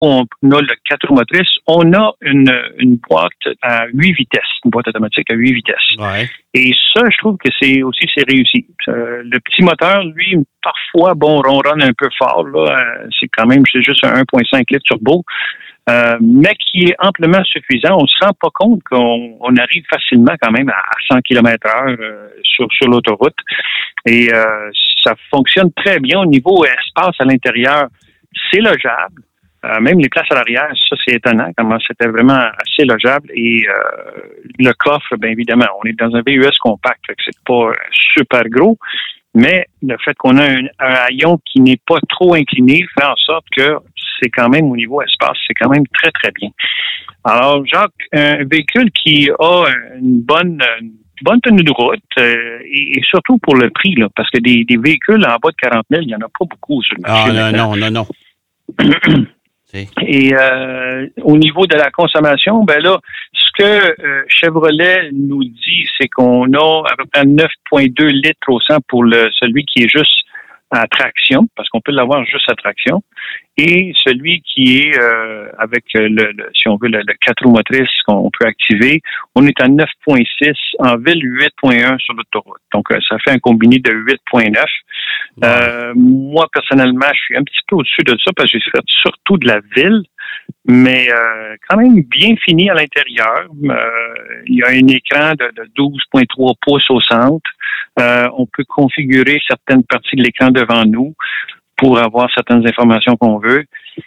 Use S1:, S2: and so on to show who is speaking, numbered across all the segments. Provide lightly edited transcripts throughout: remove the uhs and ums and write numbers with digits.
S1: on a le 4 roues motrices, on a une boîte à 8 vitesses, une boîte automatique à 8 vitesses.
S2: Ouais.
S1: Et ça, je trouve que c'est réussi. Le petit moteur, lui, parfois, ronronne un peu fort. Là, c'est juste un 1,5 litres turbo, mais qui est amplement suffisant. On ne se rend pas compte qu'on arrive facilement quand même à 100 km/h sur l'autoroute. Et ça fonctionne très bien au niveau espace à l'intérieur. C'est logeable. Même les places à l'arrière, ça, c'est étonnant comment c'était vraiment assez logeable. Et le coffre, bien évidemment, on est dans un VUS compact, fait que c'est pas super gros, mais le fait qu'on a un haillon qui n'est pas trop incliné fait en sorte que c'est quand même, au niveau espace, c'est quand même très, très bien. Alors, Jacques, un véhicule qui a une bonne tenue de route et surtout pour le prix, là, parce que des véhicules en bas de 40 000, il n'y en a pas beaucoup sur le marché.
S2: Non.
S1: Et au niveau de la consommation, ben là, ce que Chevrolet nous dit, c'est qu'on a à peu près 9,2 litres au 100 pour celui qui est juste à traction, parce qu'on peut l'avoir juste à traction, et celui qui est avec si on veut, le 4 roues motrices qu'on peut activer, on est à 9,6, en ville 8,1 sur l'autoroute. Donc, ça fait un combiné de 8,9. Ouais. Moi, personnellement, je suis un petit peu au-dessus de ça parce que j'ai fait surtout de la ville, mais quand même bien fini à l'intérieur. Il y a un écran de 12,3 pouces au centre. On peut configurer certaines parties de l'écran devant nous pour avoir certaines informations qu'on veut.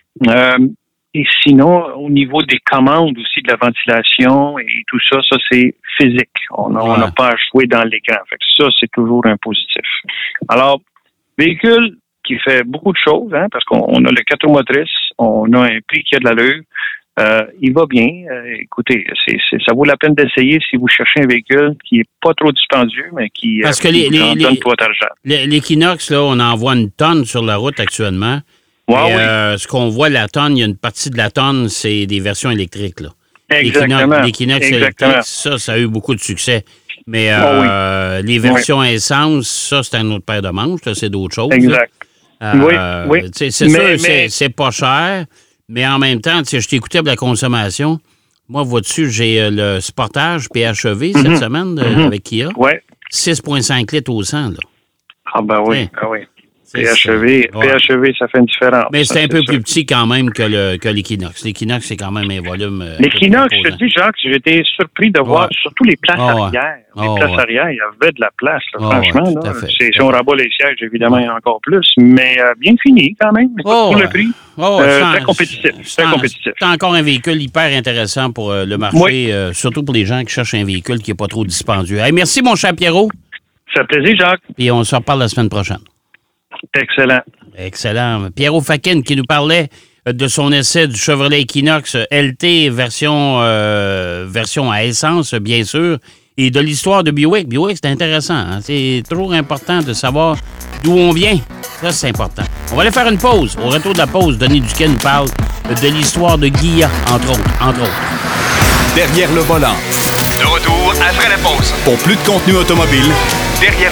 S1: Et sinon, au niveau des commandes aussi de la ventilation et tout ça, c'est physique. On n'a pas à jouer dans l'écran. Fait que ça, c'est toujours un positif. Alors, véhicule qui fait beaucoup de choses, hein, parce qu'on a le 4 roues motrices, on a un prix qui a de l'allure. Il va bien. Écoutez, ça vaut la peine d'essayer si vous cherchez un véhicule qui est pas trop dispendieux, mais qui
S2: parce que
S1: vous donne pas d'argent.
S2: L'Equinox, là, on en voit une tonne sur la route actuellement.
S1: Wow,
S2: et, ce qu'on voit, la tonne, il y a une partie de la tonne, c'est des versions électriques, là.
S1: Exactement.
S2: L'Equinox électrique, ça a eu beaucoup de succès. Mais les versions essence, ça, c'est un autre paire de manches, là, c'est d'autres choses.
S1: Exact. Oui.
S2: C'est sûr, c'est pas cher. Mais en même temps, je t'écoutais pour la consommation. Moi, vois-tu, j'ai le Sportage PHEV cette semaine avec Kia.
S1: Oui.
S2: 6,5 litres au 100, là.
S1: Ah ben oui, PHEV, ça fait une différence.
S2: Mais c'est un peu plus petit quand même que l'Equinox. L'Equinox, c'est quand même un volume...
S1: L'Equinox, je te dis, Jacques, j'étais surpris de voir surtout les places arrière. Les places arrière, il y avait de la place, là, franchement. Là, si on rabat les sièges, évidemment, il y en a encore plus, mais bien fini quand même, pour le prix. Très compétitif.
S2: C'est encore un véhicule hyper intéressant pour le marché, surtout pour les gens qui cherchent un véhicule qui n'est pas trop dispendieux. Hey, merci, mon cher Pierrot.
S1: Ça fait plaisir, Jacques.
S2: Puis on se reparle la semaine prochaine. Excellent. Pierrot Fakin qui nous parlait de son essai du Chevrolet Equinox LT version à essence, bien sûr, et de l'histoire de Buick. Buick, c'est intéressant. Hein? C'est toujours important de savoir d'où on vient. Ça, c'est important. On va aller faire une pause. Au retour de la pause, Denis Duquet nous parle de l'histoire de Ghia, entre autres.
S3: Derrière le volant.
S4: De retour après la pause.
S3: Pour plus de contenu automobile,
S4: Derrière